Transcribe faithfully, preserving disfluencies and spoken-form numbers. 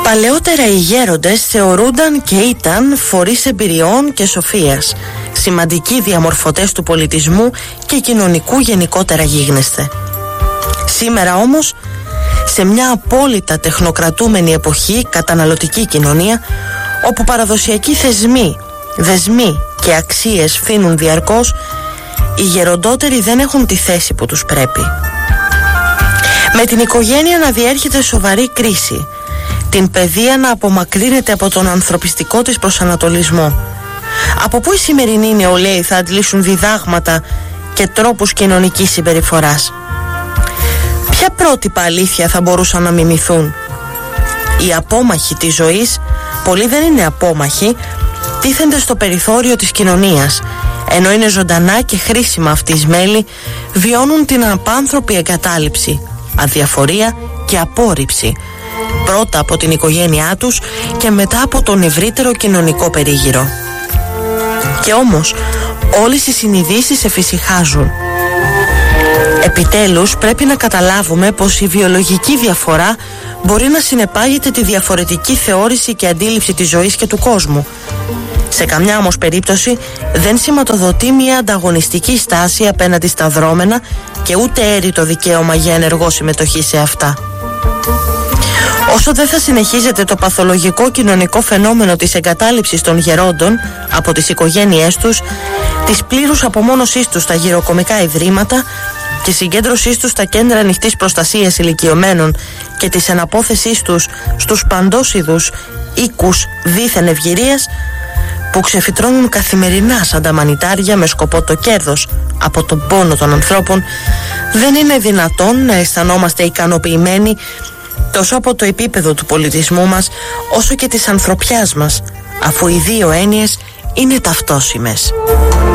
Παλαιότερα οι γέροντες θεωρούνταν και ήταν φορείς εμπειριών και σοφίας, σημαντικοί διαμορφωτές του πολιτισμού και κοινωνικού γενικότερα γίγνεσθε. Σήμερα όμως, σε μια απόλυτα τεχνοκρατούμενη εποχή, καταναλωτική κοινωνία, όπου παραδοσιακοί θεσμοί, δεσμοί και αξίες φύνουν διαρκώς, οι γεροντότεροι δεν έχουν τη θέση που τους πρέπει. Με την οικογένεια να διέρχεται σοβαρή κρίση, την παιδεία να απομακρύνεται από τον ανθρωπιστικό της προσανατολισμό. Από πού οι σημερινοί νεολαίοι θα αντλήσουν διδάγματα και τρόπους κοινωνικής συμπεριφοράς? Ποια πρότυπα αλήθεια θα μπορούσαν να μιμηθούν? Οι απόμαχοι της ζωής, πολλοί δεν είναι απόμαχοι, τίθενται στο περιθώριο της κοινωνίας, ενώ είναι ζωντανά και χρήσιμα αυτής μέλη, βιώνουν την απάνθρωπη εγκατάλειψη, αδιαφορία και απόρριψη, πρώτα από την οικογένειά τους και μετά από τον ευρύτερο κοινωνικό περίγυρο. Και όμως όλες οι συνειδήσεις εφησυχάζουν. Επιτέλους πρέπει να καταλάβουμε πως η βιολογική διαφορά μπορεί να συνεπάγεται τη διαφορετική θεώρηση και αντίληψη της ζωής και του κόσμου. Σε καμιά όμως περίπτωση δεν σηματοδοτεί μια ανταγωνιστική στάση απέναντι στα δρόμενα και ούτε έρει το δικαίωμα για ενεργό συμμετοχή σε αυτά. Όσο δεν θα συνεχίζεται το παθολογικό κοινωνικό φαινόμενο της εγκατάλειψης των γερόντων από τις οικογένειές τους, της πλήρους απομόνωσής τους στα γυροκομικά ιδρύματα, της συγκέντρωσής τους στα κέντρα ανοιχτής προστασίας ηλικιωμένων και της εναπόθεσής τους στους παντός είδους οίκους δίθεν ευγυρίας, που ξεφυτρώνουν καθημερινά σαν τα μανιτάρια με σκοπό το κέρδος από τον πόνο των ανθρώπων, δεν είναι δυνατόν να αισθανόμαστε ικανοποιημένοι τόσο από το επίπεδο του πολιτισμού μας όσο και της ανθρωπιάς μας, αφού οι δύο έννοιες είναι ταυτόσιμες.